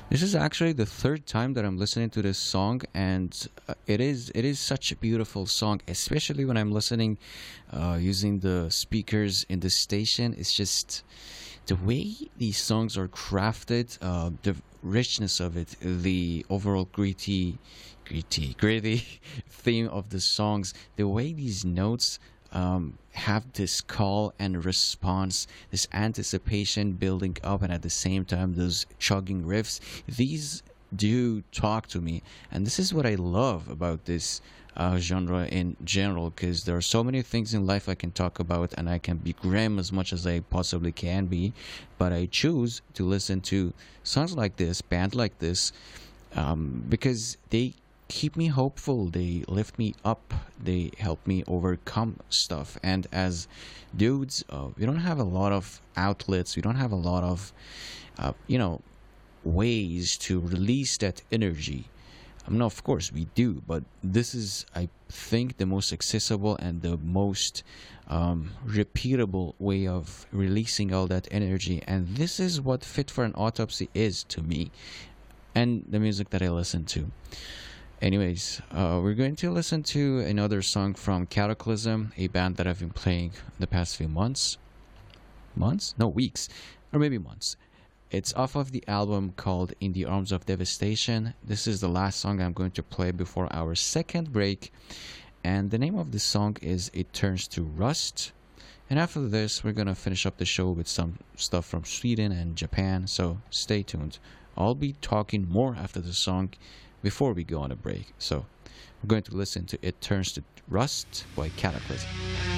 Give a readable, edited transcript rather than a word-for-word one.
This is actually the third time that I'm listening to this song, and it is such a beautiful song, especially when I'm listening using the speakers in the station. It's just the way these songs are crafted, the richness of it, the overall gritty theme of the songs, the way these notes have this call and response, this anticipation building up, and at the same time, those chugging riffs. These do talk to me, and this is what I love about this genre in general, because there are so many things in life I can talk about, and I can be grim as much as I possibly can be, but I choose to listen to songs like this, band like this, because they keep me hopeful, they lift me up, they help me overcome stuff. And as dudes, we don't have a lot of outlets, we don't have a lot of uh, you know ways to release that energy. No, of course we do, but this is, I think, the most accessible and the most repeatable way of releasing all that energy. And this is what Fit for an Autopsy is to me, and the music that I listen to. Anyways, we're going to listen to another song from Cataclysm, a band that I've been playing the past few months. Months? No, weeks. Or maybe months. It's off of the album called In the Arms of Devastation. This is the last song I'm going to play before our second break. And the name of the song is It Turns to Rust. And after this, we're going to finish up the show with some stuff from Sweden and Japan. So stay tuned. I'll be talking more after the song before we go on a break. So we're going to listen to It Turns to Rust by Cataclysm.